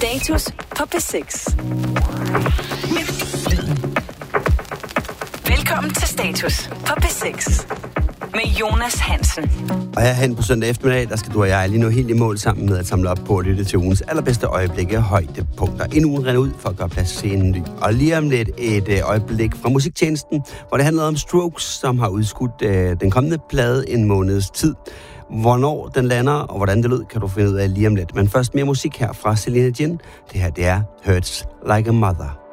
Status på P6. Velkommen til Status på P6 med Jonas Hansen. Og herhen på søndag eftermiddag, der skal du og jeg lige nå helt i mål sammen med at samle op på at lytte til ugens allerbedste øjeblikke og højdepunkter. Inden ugen render ud for at gøre plads til en ny. Og lige om lidt et øjeblik fra musiktjenesten, hvor det handler om Strokes, som har udskudt den kommende plade en måneds tid. Hvornår den lander og hvordan det lød, kan du finde ud af lige om lidt. Men først mere musik her fra Selena Jin. Det her, det er Hurts Like a Mother.